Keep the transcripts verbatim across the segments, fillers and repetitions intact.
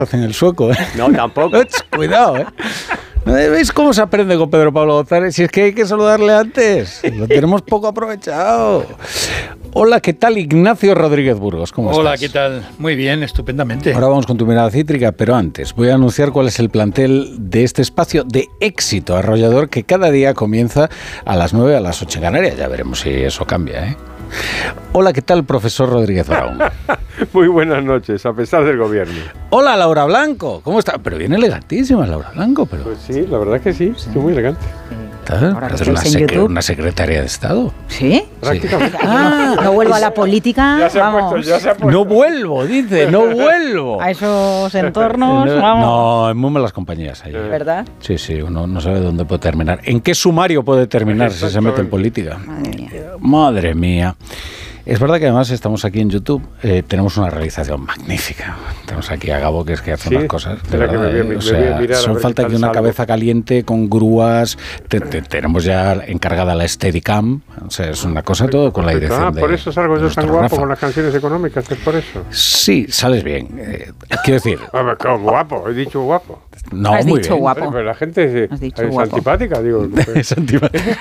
hacen el sueco, ¿eh? No, tampoco. Cuidado, ¿eh? ¿No veis cómo se aprende con Pedro Pablo González? Si es que hay que saludarle antes. Lo tenemos poco aprovechado. Hola, ¿qué tal? Ignacio Rodríguez Burgos, ¿cómo Hola, estás? ¿qué tal? Muy bien, estupendamente. Ahora vamos con tu mirada cítrica, pero antes voy a anunciar cuál es el plantel de este espacio de éxito arrollador que cada día comienza a las nueve, a las ocho en Canarias. Ya veremos si eso cambia, ¿eh? Hola, ¿qué tal, profesor Rodríguez Brown? Muy buenas noches, a pesar del gobierno. Hola, Laura Blanco, ¿cómo está? Pero bien elegantísima Laura Blanco, pero... Pues sí, la verdad que sí, estoy muy elegante. Ahora es una, secre- una secretaria de Estado. ¿Sí? Prácticamente. Ah, no vuelvo a la política, Ya se ha vamos. puesto, ya se ha puesto. No vuelvo, dice, no vuelvo. A esos entornos, vamos. No, en muy malas compañías ahí. ¿Verdad? Sí, sí, uno no sabe dónde puede terminar. ¿En qué sumario puede terminar si se mete en política? Madre mía. Madre mía. Es verdad que además estamos aquí en YouTube, eh, tenemos una realización magnífica. Tenemos aquí a Gabo, que es que hace Sí, unas cosas, de espera que verdad. me voy a- eh, me o voy a sea, mirar a solo ver falta qué aquí tal una salgo. cabeza caliente con grúas. Te- te- tenemos ya encargada la Steadicam. O sea, es una cosa todo con la dirección Ah, de por eso salgo de yo tan nuestro guapo Rafa. con las canciones económicas, es por eso. Sí, sales bien. Eh, quiero decir, A ver, ¿cómo guapo? He dicho guapo. no, Has muy dicho bien. guapo. Pero, pero la gente es, Has dicho es guapo. antipática, digo. Es antipático.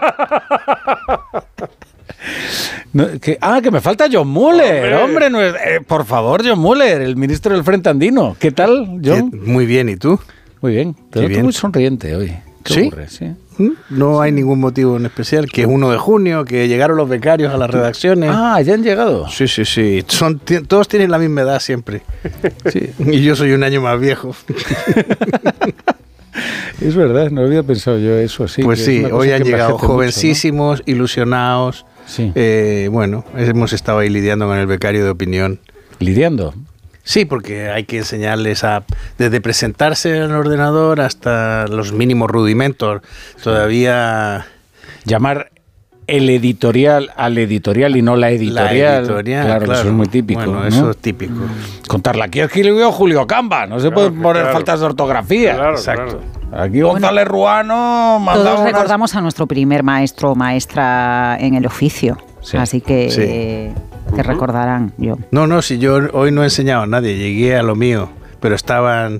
No, que, ah, que me falta John Muller, hombre, Hombre. no es- eh, por favor, John Muller, el ministro del Frente Andino. ¿Qué tal, John? ¿Qué? Muy bien, ¿y tú? Muy bien, te Qué noto bien. muy sonriente hoy. ¿Qué ¿Sí? ocurre? Sí. ¿Mm? No hay ningún motivo en especial, que es uno de junio, que llegaron los becarios a las redacciones. Ah, ya han llegado. Sí, sí, sí. Son, ti- todos tienen la misma edad siempre. Sí. Y yo soy un año más viejo. Es verdad, no había pensado yo eso, sí. Pues que es sí, una cosa hoy han que llegado envejece mucho, jovencísimos, ilusionados. ¿no? Sí. Eh, bueno, hemos estado ahí lidiando con el becario de opinión. Lidiando. Sí, porque hay que enseñarles a desde presentarse en el ordenador hasta los mínimos rudimentos. Todavía Llamar el editorial al editorial y no la editorial. la editorial, claro, eso es muy típico. Bueno, ¿no? eso es típico. Contarla. Aquí escribió Julio Camba, no se Claro, pueden poner claro. faltas de ortografía. Claro, Exacto. claro. Aquí González Ruano mandaba Todos unas- recordamos a nuestro primer maestro o maestra en el oficio. Sí. Así que, Sí. eh, que recordarán yo. No, no, si yo hoy no he enseñado a nadie, llegué a lo mío, pero estaban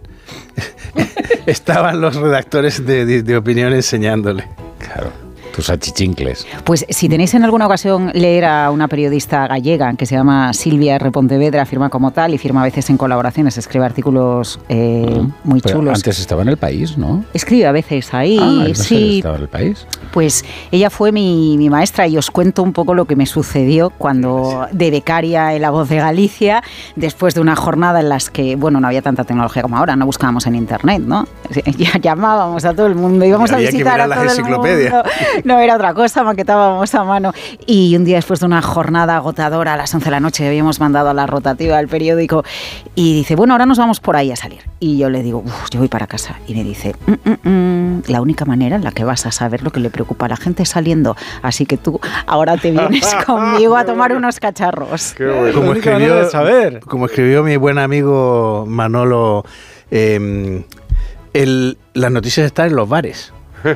estaban los redactores de, de, de opinión enseñándole. Claro, tus achichincles. Pues si tenéis en alguna ocasión leer a una periodista gallega que se llama Silvia R. Pontevedra, firma como tal y firma a veces en colaboraciones, escribe artículos eh, muy Pero chulos. antes estaba en El País, ¿no? Escribe a veces ahí, Ah, no sé, sí. estaba en El País. Pues ella fue mi, mi maestra y os cuento un poco lo que me sucedió cuando de becaria en La Voz de Galicia, después de una jornada en las que, bueno, no había tanta tecnología como ahora, no buscábamos en internet, ¿no? Ya llamábamos a todo el mundo, íbamos a Había que visitar mirar a las todo el enciclopedias. mundo. No era otra cosa, maquetábamos a mano. Y un día después de una jornada agotadora, a las once de la noche, habíamos mandado a la rotativa del periódico y dice, bueno, ahora nos vamos por ahí a salir. Y yo le digo, uff, yo voy para casa. Y me dice, mm, mm, mm, la única manera en la que vas a saber lo que le preocupa a la gente es saliendo. Así que tú ahora te vienes conmigo a tomar unos cacharros. Qué bueno. Como La única manera de saber. como escribió mi buen amigo Manolo, eh, el, las noticias están en los bares.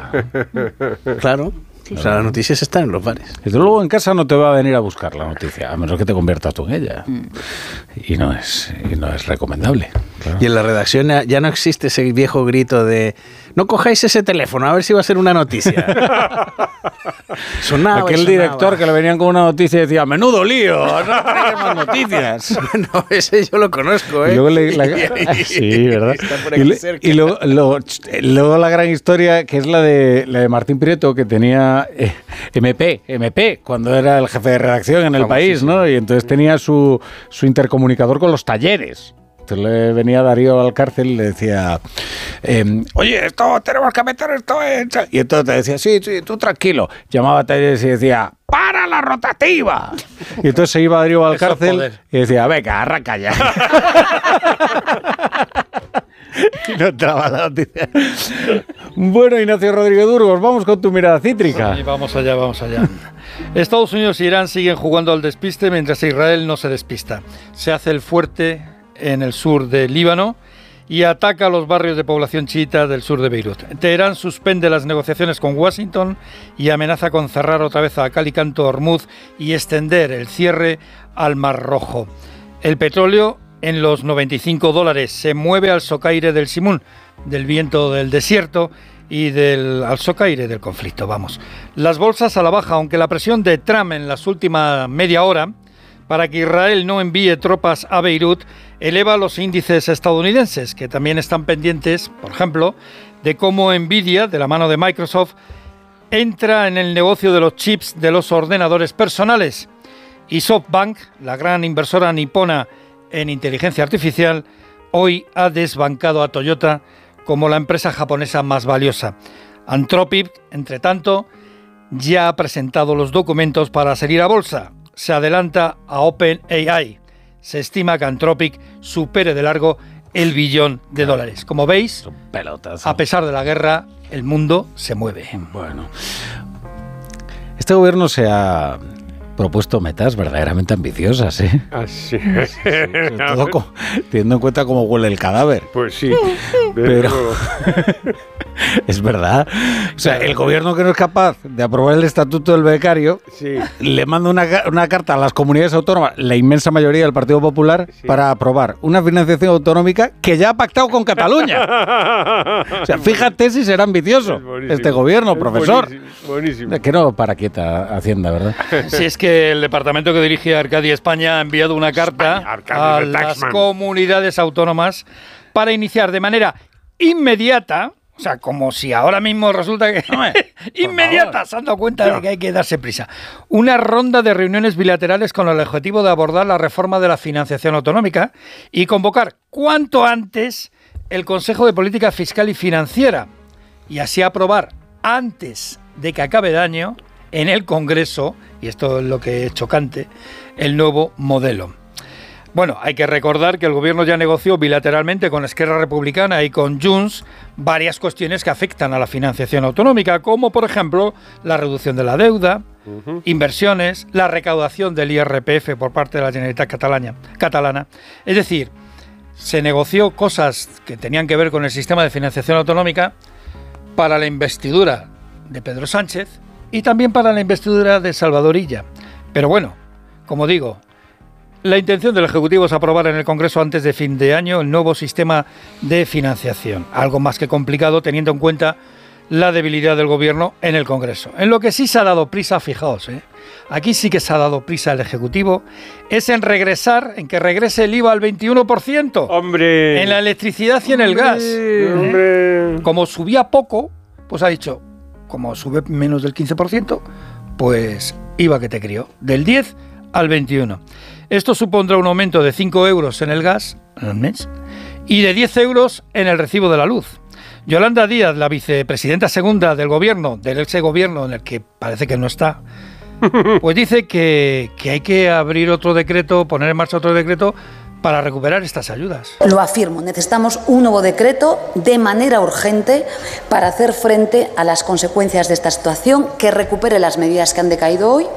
Claro. O sea, las noticias están en los bares. Desde luego en casa no te va a venir a buscar la noticia, a menos que te conviertas tú en ella. Y no es, y no es recomendable. Claro. Y en la redacción ya- ya no existe ese viejo grito de no cojáis ese teléfono, a ver si va a ser una noticia. Sonaba y Aquel sonaba. director que le venían con una noticia y decía, menudo lío, no traigas más noticias. No, ese yo lo conozco, ¿eh? Y luego le- la- sí, ¿verdad? Está por Y, aquí le- cerca. y luego, luego, luego la gran historia, que es la de, la de Martín Prieto, que tenía eh, M P, M P, cuando era el jefe de redacción en El País, ¿no? Y entonces tenía su, su intercomunicador con los talleres. Entonces le venía Darío al cárcel y le decía, eh, oye, esto tenemos que meter esto en... Y entonces te decía, sí, sí, tú tranquilo. Llamaba a talleres y decía, ¡para la rotativa! Y entonces se iba Darío al Eso es cárcel poder. y decía, venga, arranca ya. Y no entraba la noticia. Bueno, Ignacio Rodríguez Burgos, vamos con tu mirada cítrica. Y vamos allá, vamos allá. Estados Unidos e Irán siguen jugando al despiste mientras Israel no se despista. Se hace el fuerte en el sur de Líbano y ataca a los barrios de población chiita del sur de Beirut. Teherán suspende las negociaciones con Washington y amenaza con cerrar otra vez a cal y canto Hormuz y extender el cierre al Mar Rojo. El petróleo en los noventa y cinco dólares. Se mueve al socaire del Simún, del viento del desierto y del, al socaire del conflicto, vamos. Las bolsas a la baja, aunque la presión de Trump en las últimas media hora para que Israel no envíe tropas a Beirut eleva los índices estadounidenses, que también están pendientes, por ejemplo, de cómo Nvidia, de la mano de Microsoft, entra en el negocio de los chips de los ordenadores personales. Y SoftBank, la gran inversora nipona en inteligencia artificial, hoy ha desbancado a Toyota como la empresa japonesa más valiosa. Anthropic, entre tanto, ya ha presentado los documentos para salir a bolsa. Se adelanta a OpenAI. Se estima que Anthropic supere de largo el billón de dólares. Como veis, a pesar de la guerra, el mundo se mueve. Bueno, este gobierno se ha propuesto metas verdaderamente ambiciosas, ¿eh? Así es. Sí, sobre todo con, teniendo en cuenta cómo huele el cadáver. Pues sí. Pero es verdad. O sea, el gobierno que no es capaz de aprobar el estatuto del becario, sí, le manda una, una carta a las comunidades autónomas, la inmensa mayoría del Partido Popular, sí, para aprobar una financiación autonómica que ya ha pactado con Cataluña. O sea, fíjate si será ambicioso este gobierno, es profesor. Buenísimo, buenísimo. Es que no para quieta Hacienda, ¿verdad? Si es que el departamento que dirige Arcadia España ha enviado una carta España, a las comunidades autónomas para iniciar de manera inmediata, o sea, como si ahora mismo resulta que no, inmediata se han dado cuenta no. de que hay que darse prisa, una ronda de reuniones bilaterales con el objetivo de abordar la reforma de la financiación autonómica y convocar cuanto antes el Consejo de Política Fiscal y Financiera y así aprobar antes de que acabe el año en el Congreso, y esto es lo que es chocante, el nuevo modelo. Bueno, hay que recordar que el gobierno ya negoció bilateralmente con Esquerra Republicana y con Junts varias cuestiones que afectan a la financiación autonómica, como por ejemplo la reducción de la deuda, uh-huh. inversiones, la recaudación del I R P F por parte de la Generalitat Catalana, catalana. Es decir, se negoció cosas que tenían que ver con el sistema de financiación autonómica para la investidura de Pedro Sánchez y también para la investidura de Salvador Illa. Pero bueno, como digo, la intención del Ejecutivo es aprobar en el Congreso antes de fin de año el nuevo sistema de financiación. Algo más que complicado teniendo en cuenta la debilidad del Gobierno en el Congreso. En lo que sí se ha dado prisa, fijaos, ¿eh? aquí sí que se ha dado prisa el Ejecutivo, es en regresar, en que regrese el I V A al veintiuno por ciento. ¡Hombre! En la electricidad y en el gas. ¿eh? ¡Hombre! Como subía poco, pues ha dicho, como sube menos del quince por ciento, pues I V A que te crió, del diez al veintiuno. Esto supondrá un aumento de cinco euros en el gas al mes y de diez euros en el recibo de la luz. Yolanda Díaz, la vicepresidenta segunda del gobierno, del ex gobierno en el que parece que no está, pues dice que, que hay que abrir otro decreto, poner en marcha otro decreto para recuperar estas ayudas. Lo afirmo, necesitamos un nuevo decreto de manera urgente para hacer frente a las consecuencias de esta situación, que recupere las medidas que han decaído hoy.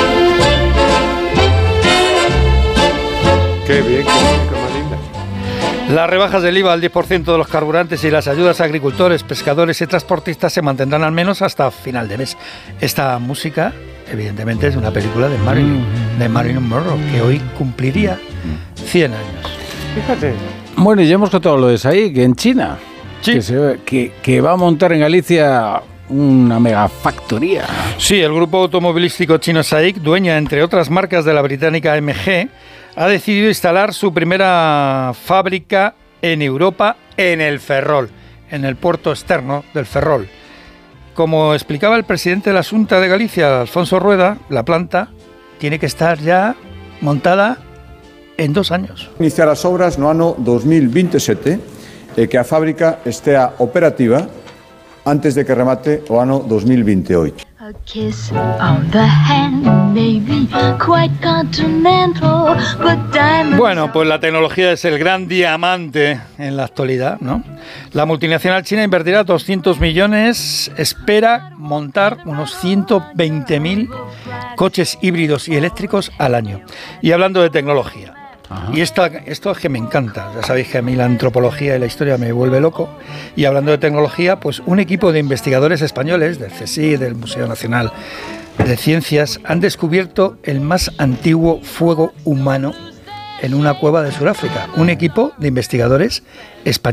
Qué bien, qué bien, qué más linda. Las rebajas del I V A al diez por ciento de los carburantes y las ayudas a agricultores, pescadores y transportistas se mantendrán al menos hasta final de mes. Esta música, evidentemente, es de una película de Marilyn, mm. de Marilyn Monroe, que hoy cumpliría cien años. Fíjate. Bueno, y ya hemos contado lo de Saí, que en China, sí. que, se, que, que va a montar en Galicia una megafactoría. Sí, el grupo automovilístico chino SAIC, dueña entre otras marcas de la británica M G, ha decidido instalar su primera fábrica en Europa, en el Ferrol, en el puerto externo del Ferrol. Como explicaba el presidente de la Xunta de Galicia, Alfonso Rueda, la planta tiene que estar ya montada en dos años. Iniciar as obras no ano dos mil veintisiete e que a fábrica estea operativa antes de que remate o ano dos mil veintiocho. A kiss on the hand may be quite continental, but diamonds... Bueno, pues la tecnología es el gran diamante en la actualidad, ¿no? La multinacional china invertirá doscientos millones, espera montar unos ciento veinte mil coches híbridos y eléctricos al año. Y hablando de tecnología, Ajá. y esta, esto es que me encanta, ya sabéis que a mí la antropología y la historia me vuelve loco, y hablando de tecnología, pues un equipo de investigadores españoles del C S I, del Museo Nacional de Ciencias, han descubierto el más antiguo fuego humano en una cueva de Sudáfrica. Un equipo de investigadores españoles